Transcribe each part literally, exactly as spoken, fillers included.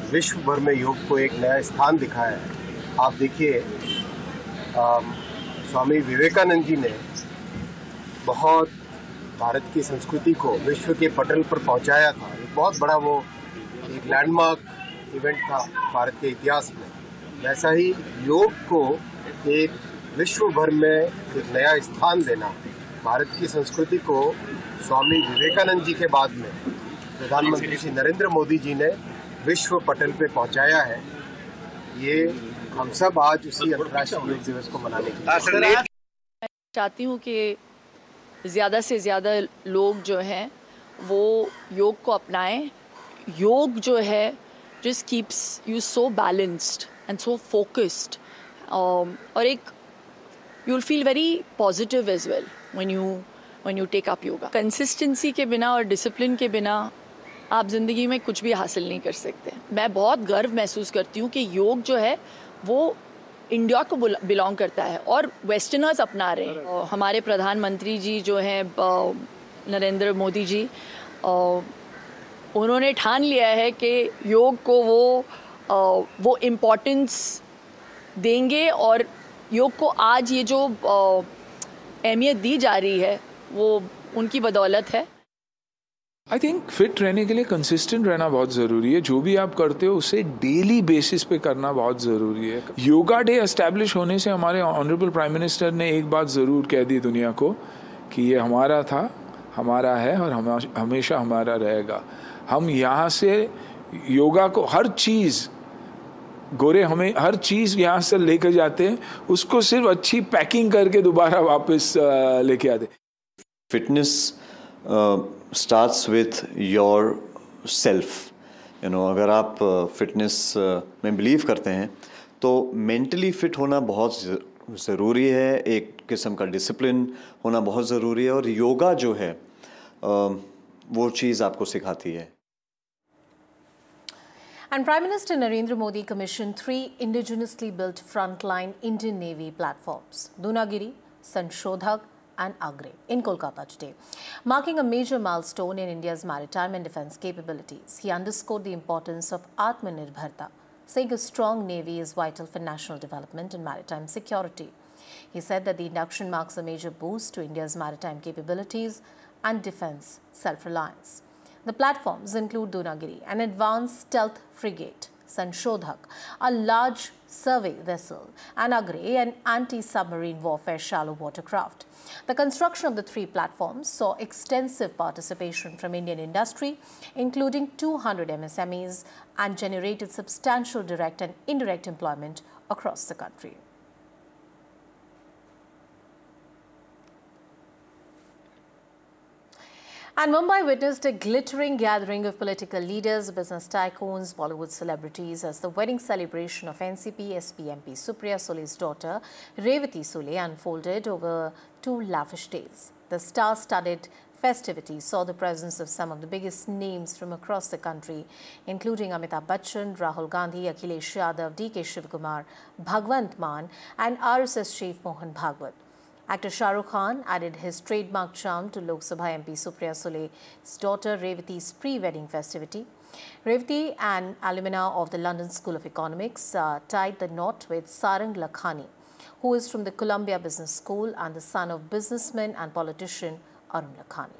विश्व भर में योग को एक नया स्थान दिखाया है। आप देखिए, स्वामी विवेकानंद जी ने बहुत भारत की संस्कृति को विश्व के पटल पर पहुंचाया था। एक बहुत बड़ा वो एक लैंडमार्क इवेंट था भारत के इतिहास में। वैसा ही योग को एक विश्व भर में एक नया स्थान देना, भारत की संस्कृति को स्वामी विवेकानंद जी के बाद में प्रधानमंत्री श्री नरेंद्र मोदी जी ने विश्व पटल पे पहुंचाया है। ये हम सब आज उसी अंतर्राष्ट्रीय योग दिवस को मनाने के लिए चाहती हूँ कि ज़्यादा से ज़्यादा लोग जो हैं वो योग को अपनाएं। योग जो है just keeps you so balanced and so focused, um, और एक you'll feel very positive as well when you when you take up yoga. Consistency के बिना और discipline के बिना आप ज़िंदगी में कुछ भी हासिल नहीं कर सकते। मैं बहुत गर्व महसूस करती हूँ कि योग जो है वो इंडिया को बिलोंग करता है और वेस्टर्नर्स अपना रहे हैं। हमारे प्रधानमंत्री जी जो हैं नरेंद्र मोदी जी, उन्होंने ठान लिया है कि योग को वो वो इम्पोर्टेंस देंगे और योग को आज ये जो अहमियत दी जा रही है वो उनकी बदौलत है। आई थिंक फिट रहने के लिए कंसिस्टेंट रहना बहुत ज़रूरी है। जो भी आप करते हो उसे डेली बेसिस पे करना बहुत ज़रूरी है। योगा डे एस्टैब्लिश होने से हमारे ऑनरेबल प्राइम मिनिस्टर ने एक बात ज़रूर कह दी दुनिया को कि ये हमारा था, हमारा है और हम हमेशा हमारा रहेगा। हम यहाँ से योगा को हर चीज़ गोरे हमें हर चीज़ यहाँ से लेकर जाते हैं, उसको सिर्फ अच्छी पैकिंग करके दोबारा वापस लेके आते। Fitness starts with your self, you know. अगर आप फिटनेस में बिलीव करते हैं तो मेंटली फिट होना बहुत ज़रूरी है, एक किस्म का डिसिप्लिन होना बहुत ज़रूरी है और योगा जो है वो चीज़ आपको सिखाती है। And Prime Minister Narendra Modi commissioned three indigenously built frontline Indian Navy platforms, Dunagiri, Sanshodhak and Agre, in Kolkata today, marking a major milestone in India's maritime and defence capabilities. He underscored the importance of Atmanirbharta, saying a strong navy is vital for national development and maritime security. He said that the induction marks a major boost to India's maritime capabilities and defence self-reliance. The platforms include Dunagiri, an advanced stealth frigate, Sanshodhak, a large survey vessel, and Agre, an anti-submarine warfare shallow watercraft. The construction of the three platforms saw extensive participation from Indian industry, including two hundred M S M Es, and generated substantial direct and indirect employment across the country. And Mumbai witnessed a glittering gathering of political leaders, business tycoons, Bollywood celebrities as the wedding celebration of N C P S P M P Supriya Sule's daughter Revati Sule unfolded over two lavish days. The star-studded festivities saw the presence of some of the biggest names from across the country, including Amitabh Bachchan, Rahul Gandhi, Akhilesh Yadav, D K Shivakumar, Bhagwant Mann and R S S chief Mohan Bhagwat. Actor Shah Rukh Khan added his trademark charm to Lok Sabha M P Supriya Sule's daughter Revati's pre-wedding festivity. Revati, an alumna of the London School of Economics, uh, tied the knot with Sarang Lakhani, who is from the Columbia Business School and the son of businessman and politician Arun Lakhani.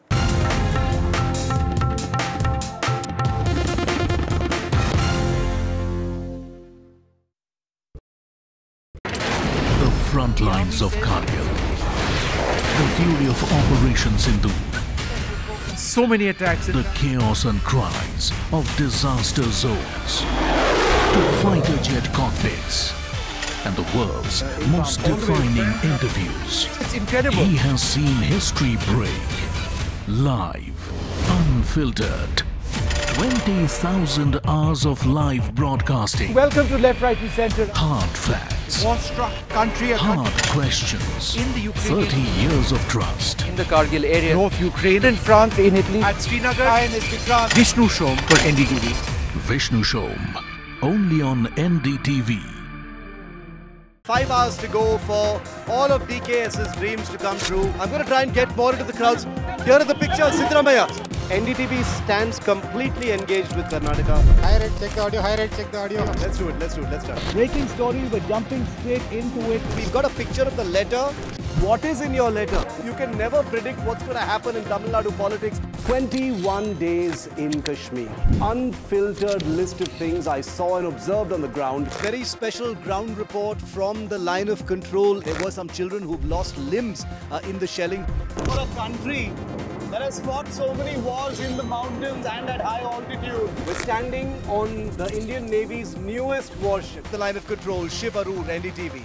Front lines of Kargil, the fury of Operation Sindhu, so many attacks, the chaos and cries of disaster zones, to fighter jet cockpits, and the world's most defining interviews. It's incredible. He has seen history break, live, unfiltered. twenty thousand hours of live broadcasting. Welcome to Left, Right and Centre. Hard facts. War-struck country. Hard country. questions. In the Ukraine. thirty years of trust. In the Kargil area. North Ukraine and front in Italy. At Srinagar. I N S Vikrant. Vishnu Shom for N D T V. Vishnu Shom. Only on N D T V. Five hours to go for all of D K S's dreams to come true. I'm going to try and get more into the crowds. Here are the pictures, Siddaramaiah. N D T V stands completely engaged with Karnataka. Higher rate, check the audio. Higher rate, check the audio. Let's do it, let's do it, let's start. Breaking story, we're jumping straight into it. We've got a picture of the letter. What is in your letter? You can never predict what's going to happen in Tamil Nadu politics. twenty-one days in Kashmir. Unfiltered list of things I saw and observed on the ground. Very special ground report from the line of control. There were some children who've lost limbs uh, in the shelling. For a country that has fought so many wars in the mountains and at high altitude, we're standing on the Indian Navy's newest warship. The line of control, Shiv Arur, N D T V.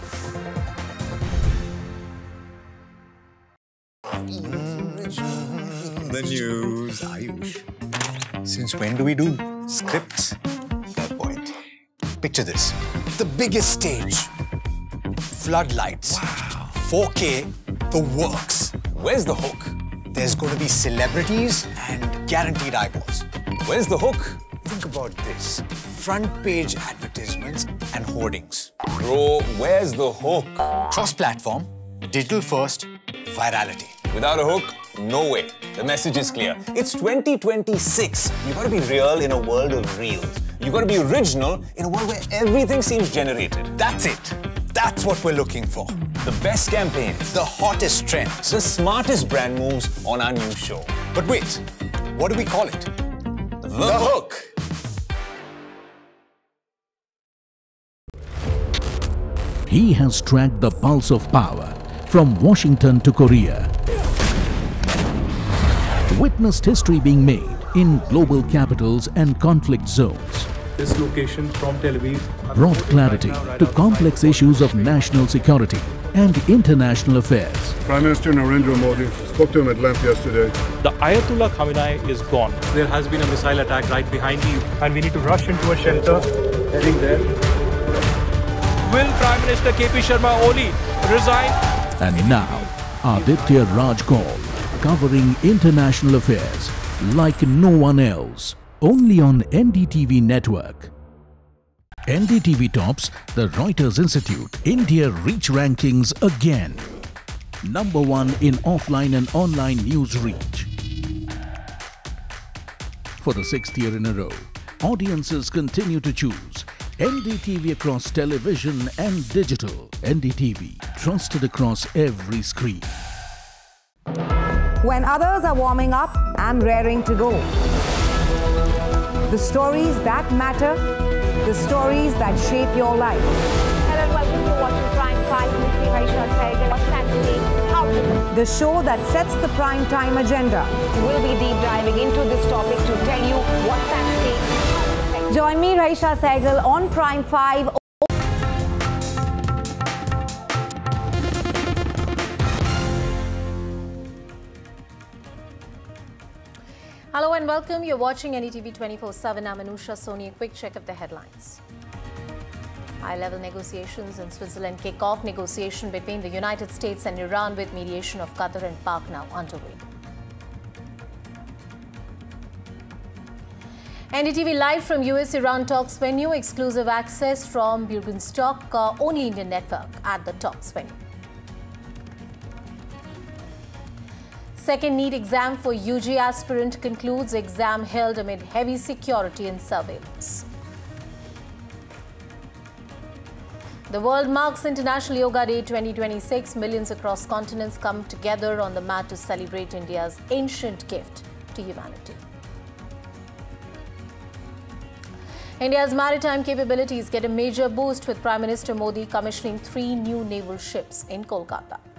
The news, Ayush. Since when do we do scripts? Fair point. Picture this. The biggest stage. Floodlights. Wow. four K, the works. Where's the hook? There's going to be celebrities and guaranteed eyeballs. Where's the hook? Think about this. Front page advertisements and hoardings. Bro, where's the hook? Cross-platform, digital first, virality. Without a hook, no way. The message is clear. It's twenty twenty-six. You gotta be real in a world of reels. You gotta be original in a world where everything seems generated. That's it. That's what we're looking for. The best campaigns. The hottest trends. The smartest brand moves on our new show. But wait, what do we call it? The, the hook. He has tracked the pulse of power from Washington to Korea. Witnessed history being made in global capitals and conflict zones. This location from Tel Aviv Brought clarity to complex issues of national security and international affairs. Prime Minister Narendra Modi spoke to him at length yesterday. The Ayatollah Khamenei is gone. There has been a missile attack right behind you, and we need to rush into a shelter. Heading there. Will Prime Minister K P Sharma Oli resign? And now, Aditya Raj Kaul, covering international affairs like no one else, only on N D T V network. N D T V tops the Reuters Institute India Reach Rankings again. Number one in offline and online news reach. For the sixth year in a row, audiences continue to choose N D T V across television and digital. N D T V, trusted across every screen. When others are warming up, I'm raring to go. The stories that matter, the stories that shape your life. Hello and welcome to watching Prime five with me, Raisha Sehgal. What's happening? How to... The show that sets the prime time agenda. We'll be deep diving into this topic to tell you what's at stake. Join me, Raisha Sehgal, on Prime five. Hello and welcome. You're watching N D T V twenty-four seven. I'm Anusha Soni. A quick check of the headlines. High-level negotiations in Switzerland kick off. Negotiation between the United States and Iran with mediation of Qatar and Pak now underway. N D T V live from U S-Iran talks venue. Exclusive access from Bürgenstock, uh, only Indian network at the talks venue. Second NEET exam for U G aspirant concludes. Exam held amid heavy security and surveillance. The world marks International Yoga Day twenty twenty-six. Millions across continents come together on the mat to celebrate India's ancient gift to humanity. India's maritime capabilities get a major boost with Prime Minister Modi commissioning three new naval ships in Kolkata.